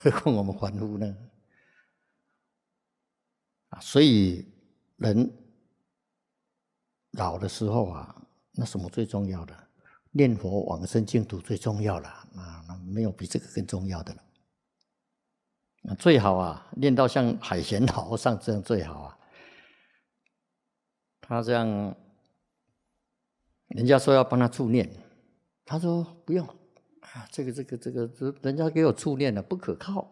何况我们凡夫呢？所以人老的时候啊，那什么最重要的？念佛往生净土最重要了那没有比这个更重要的了。最好啊，念到像海贤老和尚这样最好啊。他这样，人家说要帮他助念，他说不用这个，人家给我助念了，不可靠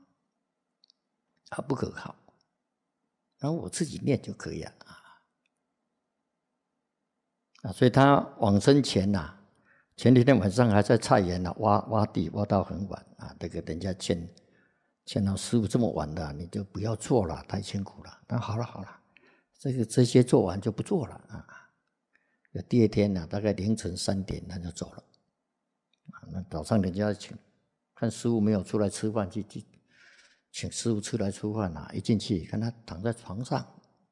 不可靠，然后我自己念就可以了所以他往生前前几天晚上还在菜园挖地，挖到很晚这个人家劝到师父这么晚了，你就不要做了，太辛苦了。但好了，这些做完就不做了第二天大概凌晨3点他就走了那早上人家看师父没有出来吃饭，去请师父出来吃饭一进去看他躺在床上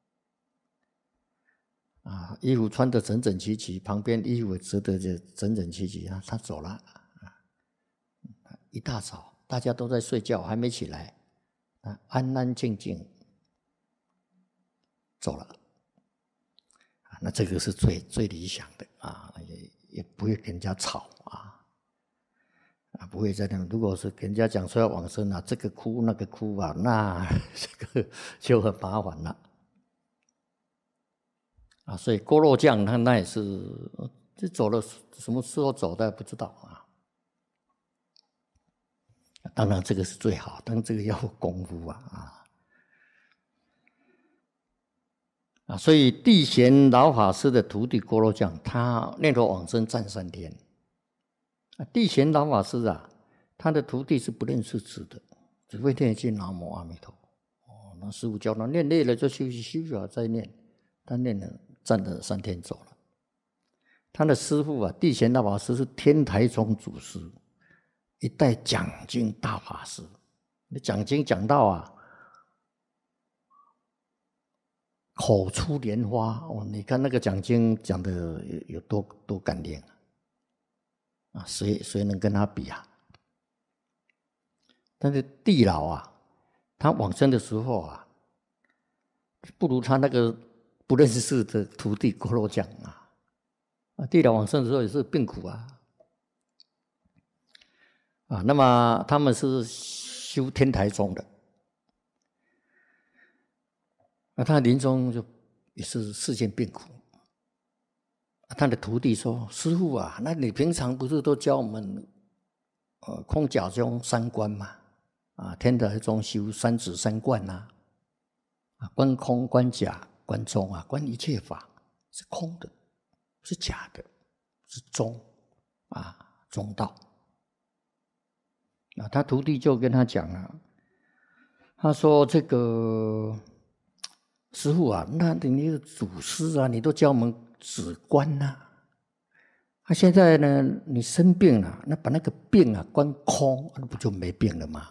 衣服穿得整整齐齐，旁边衣服折得整整齐齐他走了一大早大家都在睡觉，还没起来安安静静走了那这个是最理想的也不会跟人家吵不会在那。如果是跟人家讲说要往生这个哭那个哭那这个就很麻烦了所以郭若将他那也是就走了，什么时候走的不知道当然这个是最好，但这个要功夫所以地贤老法师的徒弟郭若将，他念佛往生暂3天。地贤老法师他的徒弟是不认识字的，只会念一句南无阿弥陀那师父教他念累了就休息再念，他念了站了3天走了。他的师父地贤老法师是天台宗祖师，一代讲经大法师。讲经讲到口出莲花你看那个讲经讲的有多感练谁能跟他比但是地老他往生的时候不如他那个不认识字的徒弟郭若将地老往生的时候也是病苦那么他们是修天台宗的他临终就也是世间病苦他的徒弟说师父那你平常不是都教我们空假中3观嘛天台宗修3止3观观空观假观中观一切法是空的，是假的，是中中道他徒弟就跟他讲他说这个师父那你的祖师你都教我们止观现在呢你生病了那把那个病观空那不就没病了吗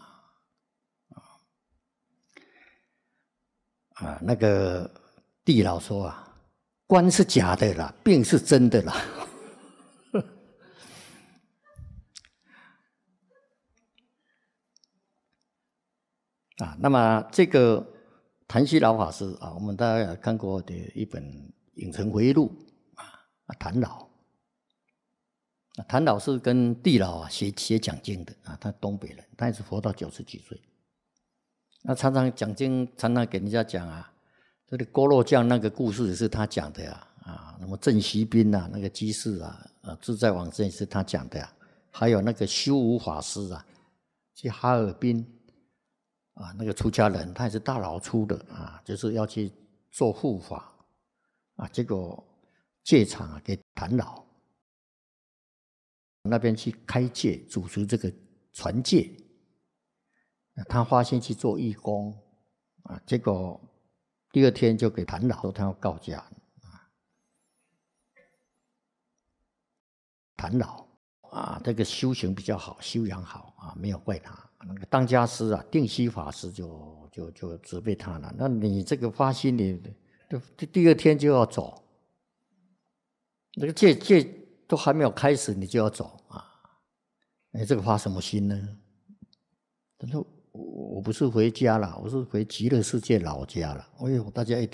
那个地老说观是假的啦，病是真的啦那么这个谭希老法师我们大家看过的一本《影城回忆录》谭老谭老是跟地老学讲经的他东北人，他也是活到90几岁常常讲经，常常给人家讲这个郭若将那个故事也是他讲的那么郑锡斌那个居士自在往生也是他讲的还有那个修武法师去哈尔滨那个出家人他也是大老粗的就是要去做护法结果戒场给谭老那边去开戒，主持这个传戒他发现去做义工结果第2天就给谭老说他要告假谭老这个修行比较好，修养好没有怪他。那个当家师定西法师就责备他了，那你这个发心你第2天就要走，那个戒都还没有开始你就要走你这个发什么心呢？他说我不是回家了，我是回极乐世界老家了。哎呦，大家一听。